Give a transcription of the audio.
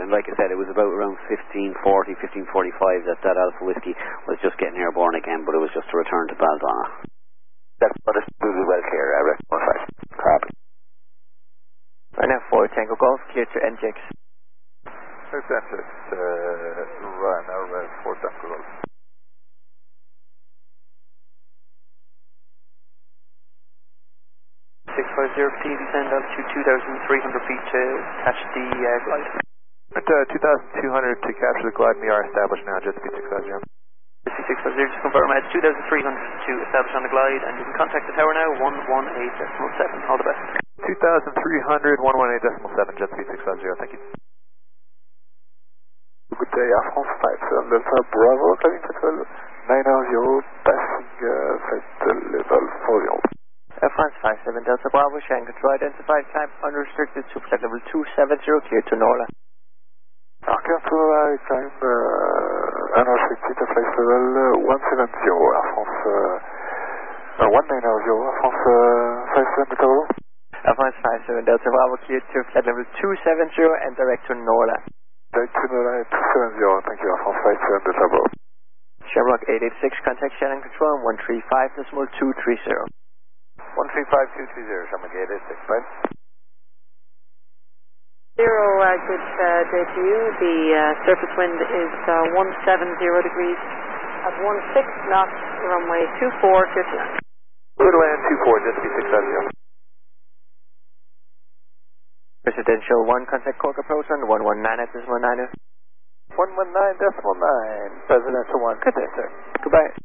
And like I said, it was about around 15:40, 15:45 that Alpha Whiskey was just getting airborne again, but it was just to return to Baldana. That's absolutely well clear, rest 15. Copy. Right now, 4 Tango Golf, clear to NGX. It's NGX, right now, 4 Tango Golf. 650, please descend altitude 2,300 feet to catch the glide. At 2,200 to capture the glide, we are established now, jet speed 650. 650, just confirm at 2,300 to establish on the glide, and you can contact the tower now, 118.7, all the best. 2,300, 118.7, jet speed 650, thank you. Good day, Air France 57 Delta Bravo, climbing flight level 900, passing flight level 40. Air France 57 Delta Bravo, Shanghai control identified, climb unrestricted to flight level 270, clear to NOLA. Clear to NOLA, climb unrestricted to flight level 170, Air France 190, Air France 57 Delta Bravo. Air France 57 Delta Bravo, clear to flight level 270 and direct to NOLA. Direct to NOLA 270, thank you, Air France 57 Delta Bravo. Shamrock 886, contact Shannon Control 135.230. 135.230, Shamrock 886, right? 0, good day to you. The surface wind is 170 degrees at 16 knots, runway 24, clear to land. Clear to land 24, just be 670. Residential 1, contact Cork approach on 119.9. 119.9, Presidential 1, good day, sir. Goodbye.